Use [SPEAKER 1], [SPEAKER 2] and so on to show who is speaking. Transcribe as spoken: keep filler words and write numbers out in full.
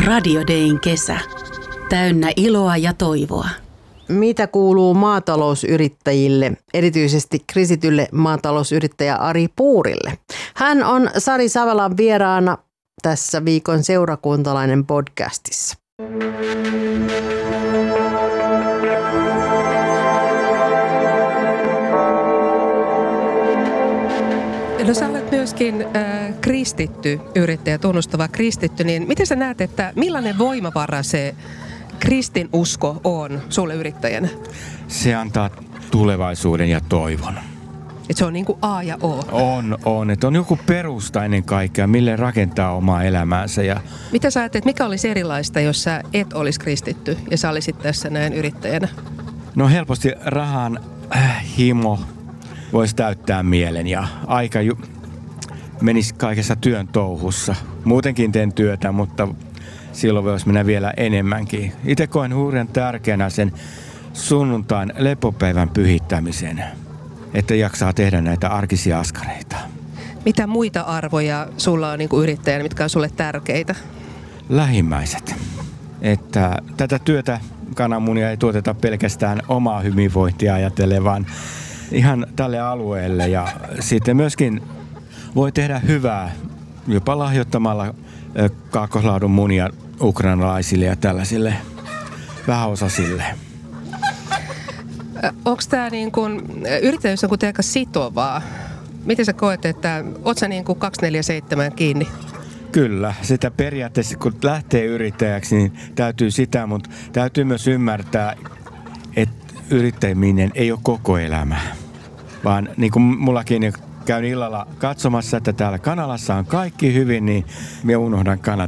[SPEAKER 1] Radio Dayn kesä. Täynnä iloa ja toivoa.
[SPEAKER 2] Mitä kuuluu maatalousyrittäjille, erityisesti kristitylle maatalousyrittäjä Ari Puurille? Hän on Sari Savalan vieraana tässä viikon Seurakuntalainen podcastissa.
[SPEAKER 3] No sä olet myöskin äh, kristitty yrittäjä, tunnustava kristitty, niin miten sä näet, että millainen voimavara se kristinusko on sulle yrittäjänä?
[SPEAKER 4] Se antaa tulevaisuuden ja toivon.
[SPEAKER 3] Et se on niin kuin A ja O.
[SPEAKER 4] On, on. Että on joku perusta ennen kaikkea, mille rakentaa omaa elämäänsä. Ja
[SPEAKER 3] mitä sä ajattelet, mikä olisi erilaista, jos sä et olisi kristitty ja sä olisit tässä näin yrittäjänä?
[SPEAKER 4] No helposti rahan äh, himo voisi täyttää mielen ja aika ju- menisi kaikessa työn touhussa. Muutenkin teen työtä, mutta silloin voisi mennä vielä enemmänkin. Itse koen hurjan tärkeänä sen sunnuntain lepopäivän pyhittämisen, että jaksaa tehdä näitä arkisia askareita.
[SPEAKER 3] Mitä muita arvoja sulla on niin kuin yrittäjänä, mitkä on sulle tärkeitä?
[SPEAKER 4] Lähimmäiset. Että tätä työtä kananmunia ei tuoteta pelkästään omaa hyvinvointia ajatellen, vaan ihan tälle alueelle. Ja sitten myöskin voi tehdä hyvää jopa lahjoittamalla kaakkoslaadun munia ukrainalaisille ja tällaisille vähäosaisille.
[SPEAKER 3] Onko tämä niin kuin, yrittäjyys on kuitenkin aika sitovaa? Miten sä koet, että oot sä niin kuin kaksikymmentäneljä seitsemän kiinni?
[SPEAKER 4] Kyllä, sitä periaatteessa kun lähtee yrittäjäksi, niin täytyy sitä, mutta täytyy myös ymmärtää, että yrittäminen ei ole koko elämä. Vaan niin kuin mullakin käyn illalla katsomassa, että täällä kanalassa on kaikki hyvin, niin minä unohdan kanat